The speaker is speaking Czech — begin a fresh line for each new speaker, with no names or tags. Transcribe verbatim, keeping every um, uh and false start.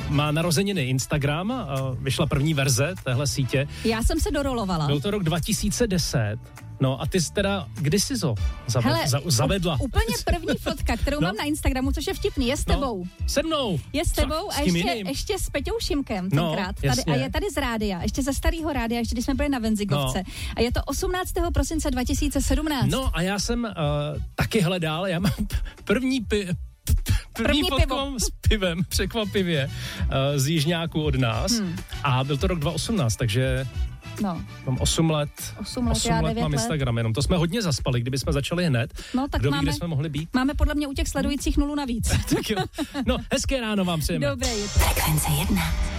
má narozeniny Instagram, uh, vyšla první verze téhle sítě.
Já jsem se dorolovala.
Byl to rok dva tisíce deset. No a ty jsi teda, kdy jsi to zaved, Hele, za, zavedla?
Úplně první fotka, kterou no. mám na Instagramu, což je vtipný, je s tebou.
No, se mnou.
Je s tebou
Co?
a ještě, ještě s Peťou Šimkem tenkrát.
No,
tady, a je tady z rádia, ještě ze starého rádia, ještě když jsme byli na Venzigovce. No. A je to osmnáctého prosince dva tisíce sedmnáct.
No a já jsem uh, taky hledal, já mám první pi... První,
První
fotkou s pivem, překvapivě, uh, z Jižňáku od nás. Hmm. A byl to rok dva tisíce osmnáct, takže
no.
mám osm let.
osm let,
osm
já
let mám
let.
Instagram jenom. To jsme hodně zaspali, kdyby jsme začali hned.
No, tak
Kdo
máme,
ví, kde jsme mohli být?
Máme podle mě u těch sledujících nulu navíc.
Tak jo. No, hezké ráno vám přejeme.
Dobré jitro.
Frekvence jedna.